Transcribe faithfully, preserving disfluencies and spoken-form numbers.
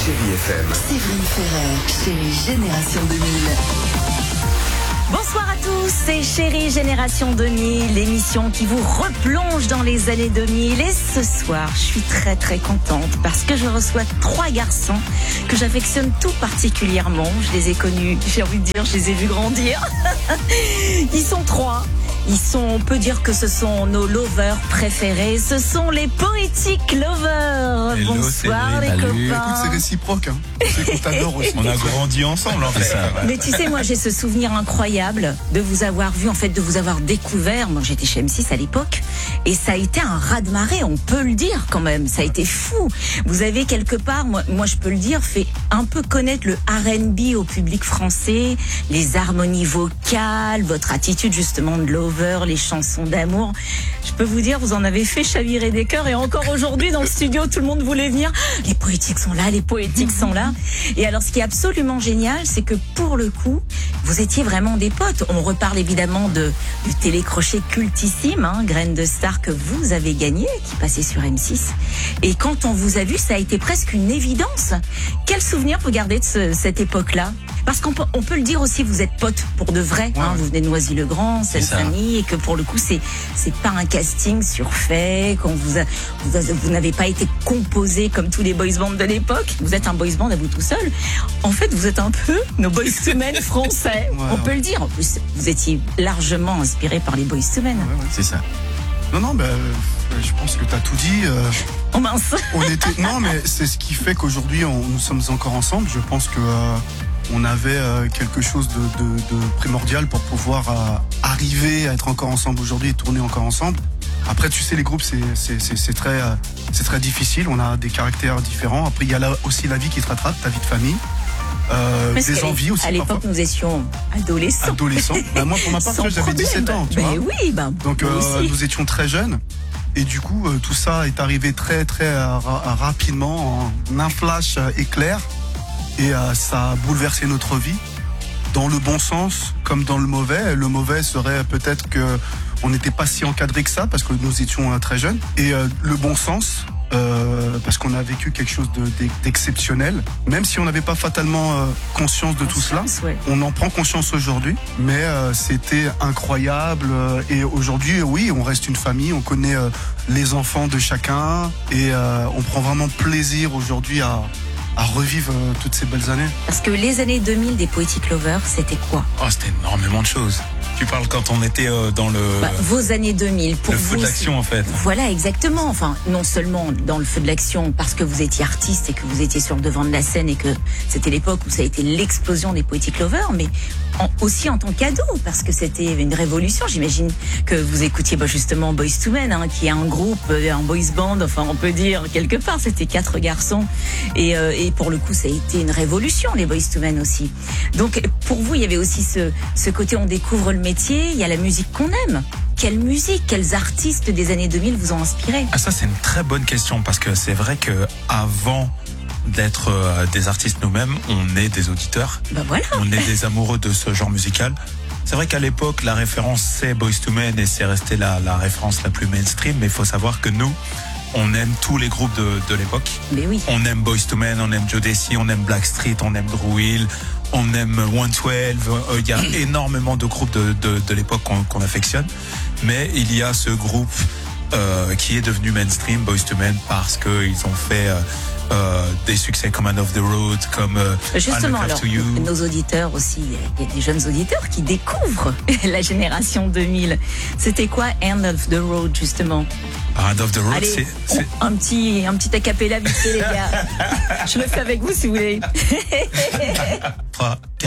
Chérie F M. Séverine Ferrer, Chérie Génération deux mille. Bonsoir à tous, c'est Chérie Génération deux mille, l'émission qui vous replonge dans les années deux mille. Et ce soir, je suis très très contente parce que je reçois trois garçons que j'affectionne tout particulièrement. Je les ai connus, j'ai envie de dire, je les ai vus grandir. Ils sont trois. Ils sont, on peut dire que ce sont nos lovers préférés. Ce sont les Poetic Lovers. Hello, bonsoir les salut. copains. Écoute, c'est réciproque, hein. C'est qu'on t'adore aussi. On a grandi ensemble en fait. Mais tu sais, moi j'ai ce souvenir incroyable de vous avoir vu, en fait de vous avoir découvert. Moi j'étais chez M six à l'époque et ça a été un raz-de-marée, on peut le dire quand même. Ça a été fou. Vous avez quelque part, moi, moi je peux le dire, fait un peu connaître le R and B au public français, les harmonies vocales, votre attitude justement de lover, les chansons d'amour. Je peux vous dire, vous en avez fait chavirer des cœurs et encore aujourd'hui dans le studio, tout le monde voulait venir. Les poétiques sont là, les poétiques sont là. Et alors, ce qui est absolument génial, c'est que pour le coup, vous étiez vraiment des potes. On reparle évidemment de, du télécrochet cultissime, hein, Graines de Star, que vous avez gagné, qui passait sur M six. Et quand on vous a vu, ça a été presque une évidence. Quel souvenir vous gardez de ce, cette époque-là ? Parce qu'on peut, on peut le dire aussi, vous êtes potes pour de vrai. Ouais, hein, ouais. Vous venez de Noisy-le-Grand, Seine-Saint-Denis, et que pour le coup, c'est c'est pas un casting surfait. Qu'on vous a, vous, a, vous n'avez pas été composé comme tous les boys bands de l'époque. Vous êtes un boys band à vous tout seul. En fait, vous êtes un peu nos boys to men français. Ouais, on ouais. peut le dire. En plus, vous étiez largement inspiré par les boys to men. Ouais, ouais. C'est ça. Non, non, bah, euh, je pense que t'as tout dit. euh, Oh mince. on était. Non, mais c'est ce qui fait qu'aujourd'hui, on, nous sommes encore ensemble. Je pense que euh, on avait euh, quelque chose de, de, de primordial pour pouvoir euh, arriver à être encore ensemble aujourd'hui et tourner encore ensemble. Après, tu sais, les groupes, c'est c'est c'est c'est très euh, c'est très difficile. On a des caractères différents. Après, il y a là aussi la vie qui te rattrape, ta vie de famille, euh, Parce des qu'à envies aussi À l'époque, parfois. nous étions adolescents. Adolescents. Bah, moi, pour ma part, Sans tu vois, j'avais problème. dix-sept ans. Tu Ben vois. oui, ben Donc moi euh, aussi. nous étions très jeunes et du coup euh, tout ça est arrivé très très euh, ra- rapidement en un flash euh, éclair et euh, ça a bouleversé notre vie dans le bon sens comme dans le mauvais. Le mauvais serait peut-être que on n'était pas si encadré que ça parce que nous étions euh, très jeunes et euh, le bon sens euh, parce qu'on a vécu quelque chose de, d'ex- d'exceptionnel même si on n'avait pas fatalement euh, conscience de tout cela. Conscience, ouais. On en prend conscience aujourd'hui, mais euh, c'était incroyable. euh, Et aujourd'hui, oui, on reste une famille, on connaît euh, les enfants de chacun et euh, on prend vraiment plaisir aujourd'hui à, à revivre euh, toutes ces belles années. Parce que les années deux mille des Poetic Lovers, c'était quoi? Oh, c'était énormément de choses. Tu parles quand on était euh, dans le, Bah, vos années deux mille, pour le vous. feu de l'action en fait. Voilà, exactement. Enfin, non seulement dans le feu de l'action, parce que vous étiez artiste et que vous étiez sur le devant de la scène et que c'était l'époque où ça a été l'explosion des Poetic Lovers, mais en- aussi en tant qu'ado, parce que c'était une révolution. J'imagine que vous écoutiez bah, justement Boyz two Men, hein, qui est un groupe, euh, un boys band, enfin on peut dire quelque part, c'était quatre garçons. Et, euh, et pour le coup, ça a été une révolution, les Boyz two Men aussi. Donc pour vous, il y avait aussi ce, ce côté on découvre le métier, il y a la musique qu'on aime. Quelle musique, quels artistes des années deux mille vous ont inspiré? Ah, ça c'est une très bonne question parce que c'est vrai que avant d'être euh, des artistes nous-mêmes, on est des auditeurs, Bah voilà. on est des amoureux de ce genre musical. C'est vrai qu'à l'époque, la référence c'est Boyz two Men et c'est resté la, la référence la plus mainstream, mais il faut savoir que nous, on aime tous les groupes de, de l'époque. Mais oui. On aime Boyz two Men, on aime Jodeci, on aime Blackstreet, on aime Drew Hill, on aime one twelve. Il euh, y a énormément de groupes de, de, de l'époque qu'on, qu'on affectionne. Mais il y a ce groupe euh, qui est devenu mainstream, Boyz two Men, parce qu'ils ont fait euh, euh, des succès comme End of the Road, comme euh, Justement, Unlike alors, to You. nos auditeurs aussi, il y a des jeunes auditeurs qui découvrent la génération deux mille. C'était quoi End of the Road, justement? End of the Road, Allez, c'est... c'est... un petit, un petit acapella vite fait, les gars. Je le fais avec vous si vous voulez. trois,